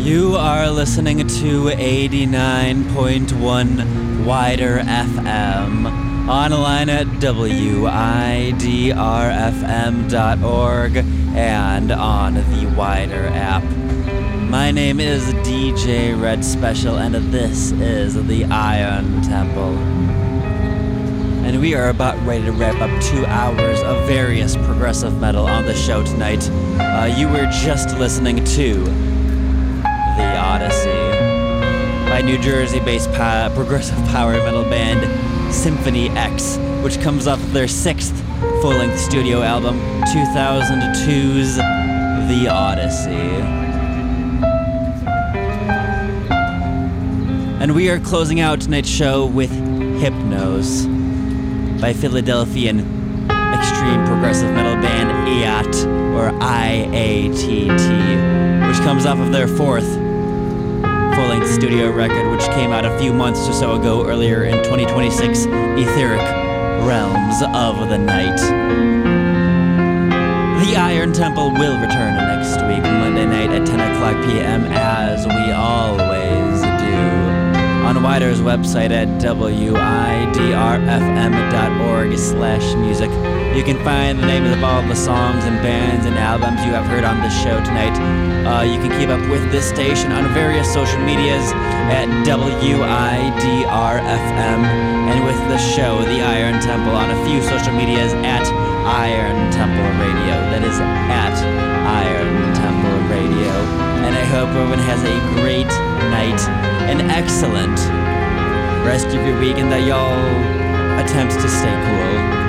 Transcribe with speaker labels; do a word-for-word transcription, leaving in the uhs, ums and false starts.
Speaker 1: You are listening to eighty-nine point one Wider F M, online at W I D R F M dot org and on the Wider app. My name is D J Red Special, and this is the Iron Temple. And we are about ready to wrap up two hours of various progressive metal on the show tonight. Uh, you were just listening to The Odyssey by New Jersey-based pa- progressive power metal band Symphony X, which comes off their sixth full-length studio album, two thousand two's The Odyssey. And we are closing out tonight's show with Hypnos by Philadelphian extreme progressive metal band I A T, or I A T T, which comes off of their fourth full-length studio record, which came out a few months or so ago, earlier in twenty twenty-six, Etheric Realms of the Night. The Iron Temple will return next week, Monday night at ten o'clock p.m., as we always do, on Wider's website at W I D R F M dot org slash music. You can find the names of all the songs and bands and albums you have heard on this show tonight. Uh, you can keep up with this station on various social medias at W I D R F M, and with the show, The Iron Temple, on a few social medias at Iron Temple Radio. That is at Iron Temple Radio. And I hope everyone has a great night, an excellent rest of your week, and that y'all attempt to stay cool.